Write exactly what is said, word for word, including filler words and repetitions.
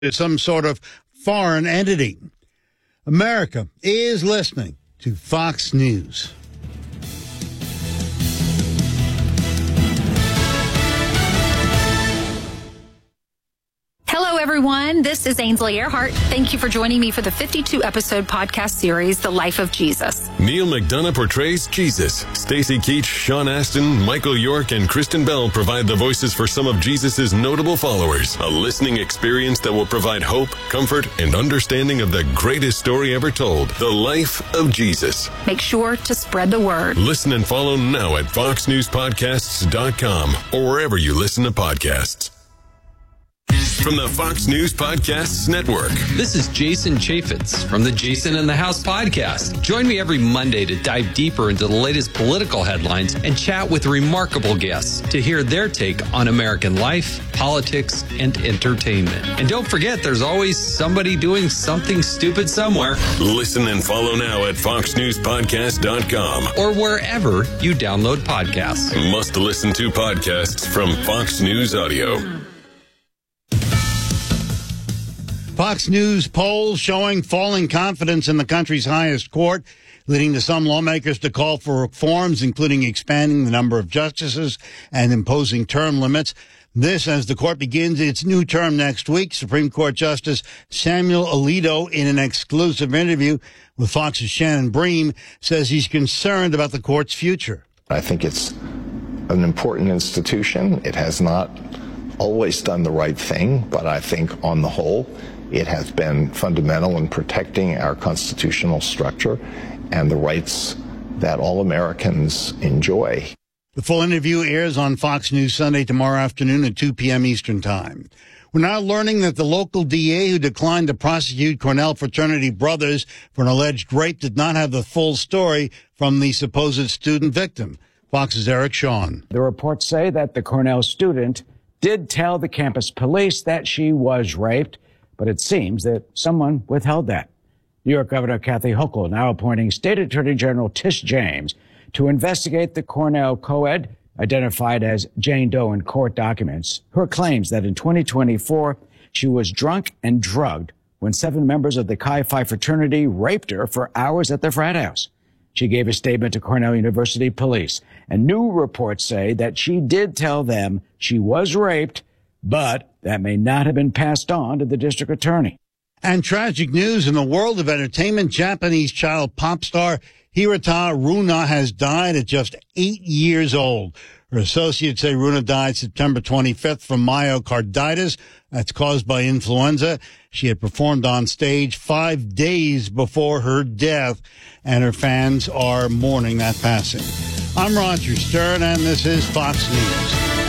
It's some sort of foreign entity. America is listening to Fox News. Hello, everyone. This is Ainsley Earhart. Thank you for joining me for the fifty-two episode podcast series, The Life of Jesus. Neil McDonough portrays Jesus. Stacy Keach, Sean Astin, Michael York, and Kristen Bell provide the voices for some of Jesus' notable followers. A listening experience that will provide hope, comfort, and understanding of the greatest story ever told, The Life of Jesus. Make sure to spread the word. Listen and follow now at fox news podcasts dot com or wherever you listen to podcasts. From the Fox News Podcasts Network. This is Jason Chaffetz from the Jason in the House podcast. Join me every Monday to dive deeper into the latest political headlines and chat with remarkable guests to hear their take on American life, politics, and entertainment. And don't forget, there's always somebody doing something stupid somewhere. Listen and follow now at fox news podcast dot com or wherever you download podcasts. Must listen to podcasts from Fox News Audio. Fox News polls showing falling confidence in the country's highest court, leading to some lawmakers to call for reforms, including expanding the number of justices and imposing term limits. This as the court begins its new term next week. Supreme Court Justice Samuel Alito, in an exclusive interview with Fox's Shannon Bream, says he's concerned about the court's future. I think it's an important institution. It has not always done the right thing, but I think on the whole, it has been fundamental in protecting our constitutional structure and the rights that all Americans enjoy. The full interview airs on Fox News Sunday tomorrow afternoon at two p.m. Eastern Time. We're now learning that the local D A who declined to prosecute Cornell fraternity brothers for an alleged rape did not have the full story from the supposed student victim. Fox's Eric Shawn. The reports say that the Cornell student did tell the campus police that she was raped, but it seems that someone withheld that. New York Governor Kathy Hochul now appointing State Attorney General Tish James to investigate the Cornell co-ed, identified as Jane Doe in court documents. Her claims that in twenty twenty-four, she was drunk and drugged when seven members of the Chi Phi fraternity raped her for hours at their frat house. She gave a statement to Cornell University police, and new reports say that she did tell them she was raped, but that may not have been passed on to the district attorney. And tragic news in the world of entertainment. Japanese child pop star Hirata Runa has died at just eight years old. Her associates say Runa died September twenty-fifth from myocarditis that's caused by influenza. She had performed on stage five days before her death, and her fans are mourning that passing. I'm Roger Stern, and this is Fox News.